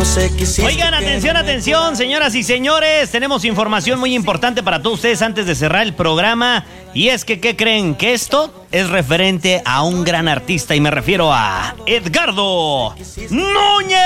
sé qué hiciste. Oigan, atención, señoras y señores. Tenemos información muy importante para todos ustedes antes de cerrar el programa. Y es que, ¿qué creen? Que esto es referente a un gran artista y me refiero a Edgardo Núñez.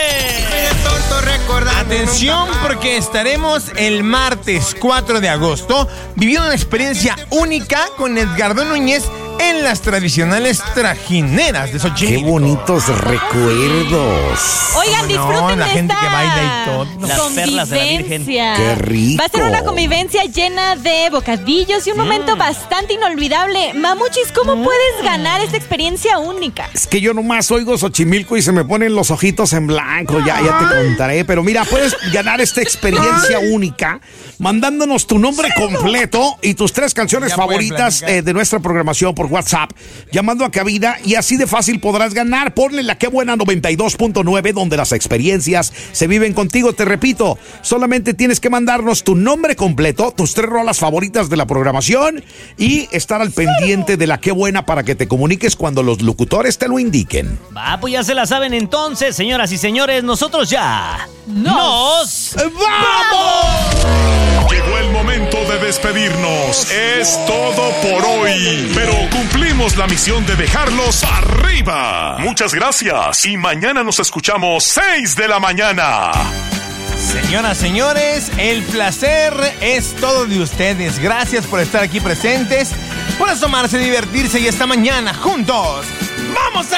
Atención, porque estaremos el martes 4 de agosto viviendo una experiencia única con Edgardo Núñez en las tradicionales trajineras de Xochimilco. ¡Qué bonitos recuerdos! Oigan, disfruten la de gente esta que baila y todo. Las perlas de la Virgen. convivencia. ¡Qué rico! Va a ser una convivencia llena de bocadillos y un momento bastante inolvidable. Mamuchis, ¿cómo puedes ganar esta experiencia única? Es que yo nomás oigo Xochimilco y se me ponen los ojitos en blanco. Ya te contaré. Pero mira, puedes ganar esta experiencia única mandándonos tu nombre completo y tus 3 canciones Ya favoritas de nuestra programación por WhatsApp, llamando a cabina, y así de fácil podrás ganar. Ponle la Qué Buena 92.9, donde las experiencias se viven contigo. Te repito, solamente tienes que mandarnos tu nombre completo, tus 3 rolas favoritas de la programación y estar al pendiente de la Qué Buena para que te comuniques cuando los locutores te lo indiquen. Va, pues ya se la saben entonces, señoras y señores. Nosotros ya nos ¡vamos! Llegó el momento de despedirnos. Es todo por hoy. Pero cumplimos la misión de dejarlos arriba. Muchas gracias. Y mañana nos escuchamos 6 de la mañana. Señoras, señores, el placer es todo de ustedes. Gracias por estar aquí presentes, por asomarse, divertirse y esta mañana juntos. ¡Vamos a